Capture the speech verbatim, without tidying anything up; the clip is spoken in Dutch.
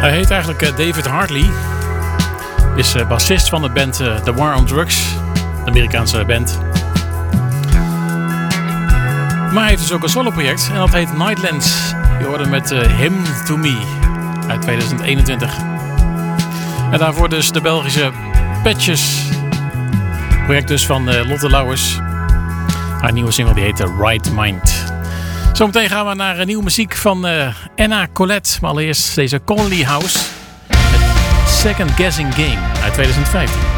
Hij heet eigenlijk uh, David Hartley. Is uh, bassist van de band uh, The War on Drugs. De Amerikaanse band. Maar hij heeft dus ook een soloproject. En dat heet Nightlands. Je hoorde met uh, Hymn to Me. Uit tweeduizend eenentwintig. En daarvoor dus de Belgische Patches. Project dus van uh, Lotte Lauwers. Haar nieuwe single die heet Right Mind. Zometeen gaan we naar uh, nieuwe muziek van uh, Anna Colette. Maar allereerst deze Conley House. Met Second Guessing Game uit tweeduizend vijftien.